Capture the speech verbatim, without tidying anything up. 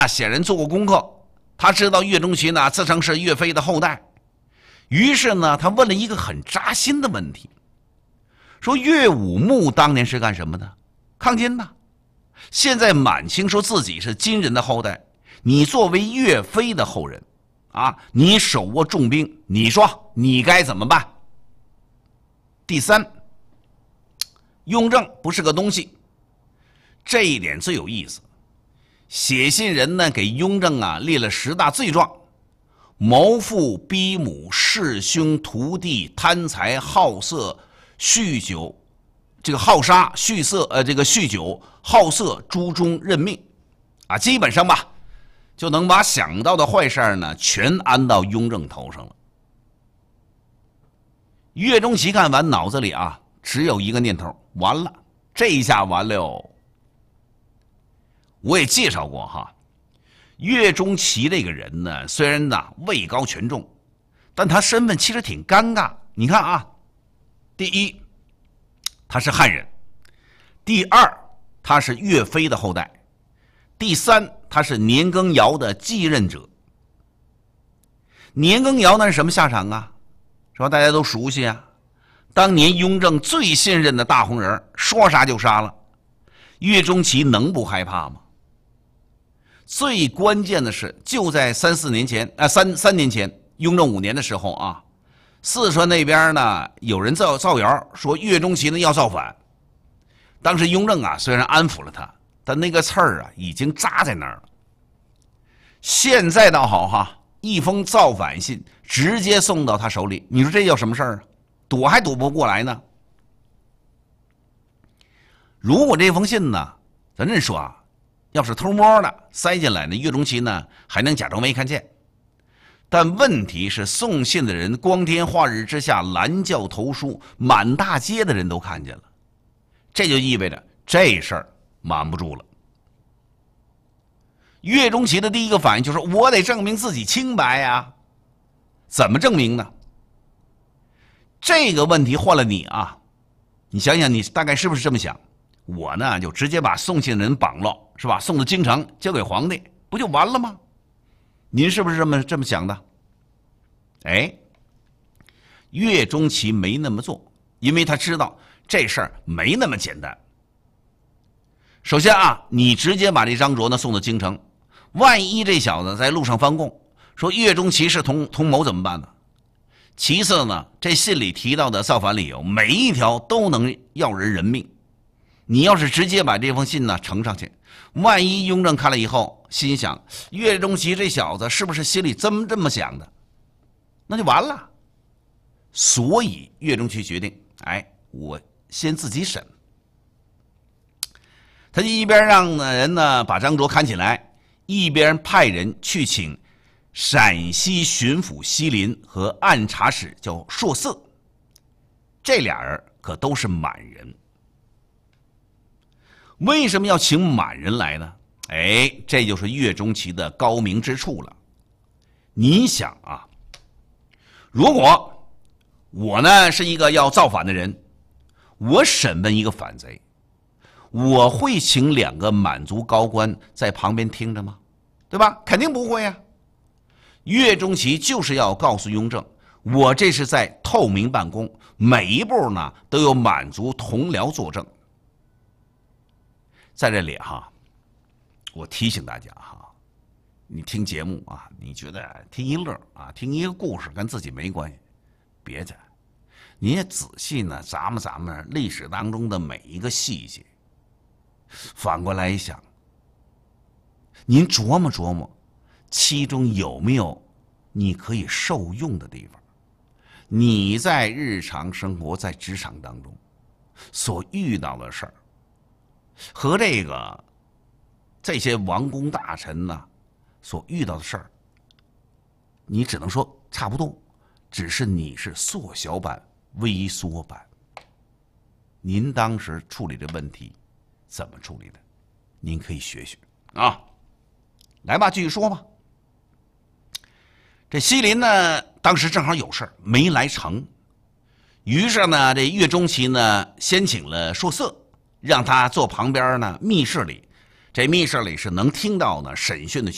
显然做过功课，他知道岳钟琪呢自称是岳飞的后代，于是呢，他问了一个很扎心的问题，说岳武穆当年是干什么的？抗金的。现在满清说自己是金人的后代，你作为岳飞的后人啊，你手握重兵，你说你该怎么办？第三，雍正不是个东西，这一点最有意思。写信人呢给雍正啊列了十大罪状：谋父逼母、弑兄屠弟、贪财好色、酗酒，这个好杀、酗色，呃，这个酗酒、好色、诛忠、任命，啊，基本上吧，就能把想到的坏事呢全安到雍正头上了。岳钟琪看完，脑子里啊只有一个念头：完了，这一下完了。我也介绍过哈，岳钟琪这个人呢，虽然呢位高权重，但他身份其实挺尴尬。你看啊，第一，他是汉人；第二，他是岳飞的后代；第三，他是年羹尧的继任者。年羹尧那是什么下场啊？是吧？大家都熟悉啊。当年雍正最信任的大红人，说杀就杀了，岳钟琪能不害怕吗？最关键的是，就在三四年前，啊，三三年前，雍正五年的时候啊，四川那边呢有人造造谣说岳钟琪呢要造反。当时雍正啊虽然安抚了他，但那个刺儿啊已经扎在那儿了。现在倒好哈，一封造反信直接送到他手里，你说这叫什么事儿啊？躲还躲不过来呢。如果这封信呢，咱这说啊，要是偷摸的塞进来呢，岳钟琪呢还能假装没看见。但问题是，送信的人光天化日之下拦轿投书，满大街的人都看见了，这就意味着这事儿瞒不住了。岳钟琪的第一个反应就是我得证明自己清白呀。怎么证明呢？这个问题换了你啊，你想想，你大概是不是这么想？我呢就直接把送信人绑了，是吧？送到京城交给皇帝，不就完了吗？您是不是这么这么想的？哎，岳钟琪没那么做，因为他知道这事儿没那么简单。首先啊，你直接把这张卓呢送到京城，万一这小子在路上翻供，说岳钟琪是同同谋怎么办呢？其次呢，这信里提到的造反理由，每一条都能要人人命。你要是直接把这封信呢呈上去，万一雍正看了以后心想岳钟琪这小子是不是心里这么这么想的，那就完了。所以岳钟琪决定，哎，我先自己审。他就一边让人呢把张卓看起来，一边派人去请陕西巡抚西林和按察使叫硕色，这俩人可都是满人。为什么要请满人来呢？哎，这就是岳钟琪的高明之处了。你想啊，如果我呢是一个要造反的人，我审问一个反贼，我会请两个满族高官在旁边听着吗？对吧？肯定不会啊。岳钟琪就是要告诉雍正，我这是在透明办公，每一步呢都有满族同僚作证。在这里哈，我提醒大家哈，你听节目啊，你觉得听一乐啊，听一个故事跟自己没关系，别的，你也仔细呢咂摸咂摸历史当中的每一个细节。反过来想，您琢磨琢磨，其中有没有你可以受用的地方？你在日常生活在职场当中所遇到的事儿，和这个这些王公大臣呢所遇到的事儿，你只能说差不多，只是你是缩小版、微缩版。您当时处理这问题怎么处理的？您可以学学啊。来吧，继续说吧。这西林呢，当时正好有事没来成，于是呢，这岳钟琪呢，先请了硕色，让他坐旁边呢密室里，这密室里是能听到呢审讯的